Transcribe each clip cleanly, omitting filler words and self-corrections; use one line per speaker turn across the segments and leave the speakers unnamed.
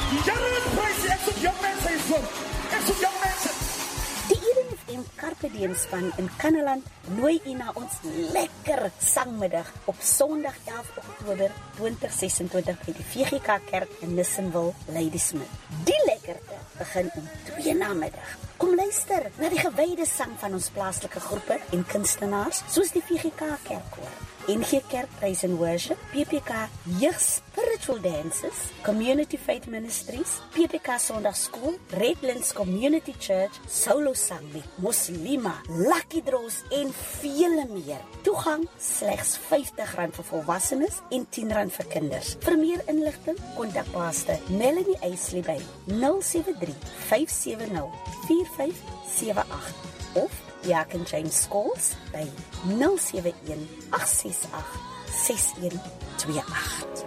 Die Eden FM Carpe Diem span in Kannaland nooi u na ons lekker sangmiddag op Sondag 11 Oktober 2026 by die VGK Kerk in Nissenwil, Ladysmith. Die lekkerte begin om 2 namiddag. Kom luister na die gewyde sang van ons plaaslike groepe en kunstenaars soos die VGK Kerkkoor, NG Kerk Praise and Worship, PPK Jeug Spiritual Dances, Community Faith Ministries, PPK Sondagskool, Redlands Community Church, solo sang met Moslima, Lucky Draws en vele meer. Toegang slegs R50 vir volwassenes en R10 vir kinders. Vir meer inligting, kontak Pastor Melanie Eisley by 073 570 4578 of Jack and James Scholes by 071 868 6128.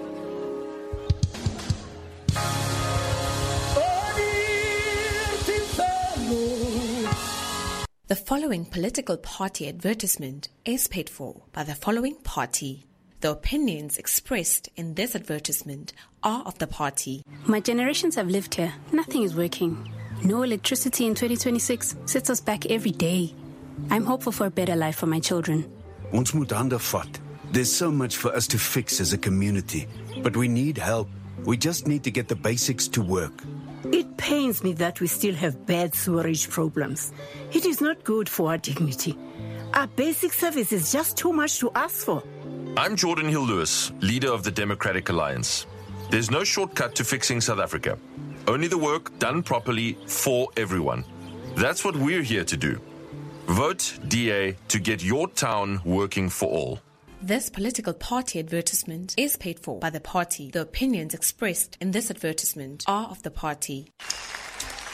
The following political party advertisement is paid for by the following party. The opinions expressed in this advertisement are of the party.
My generations have lived here. Nothing is working. No electricity in 2026 sets us back every day. I'm hopeful for a better life for my children.
Ons moet hande vat. There's so much for us to fix as a community, but we need help. We just need to get the basics to work.
It pains me that we still have bad sewerage problems. It is not good for our dignity. Our basic service is just too much to ask for.
I'm Jordan Hill-Lewis, leader of the Democratic Alliance. There's no shortcut to fixing South Africa. Only the work done properly for everyone. That's what we're here to do. Vote DA to get your town working for all.
This political party advertisement is paid for by the party. The opinions expressed in this advertisement are of the party.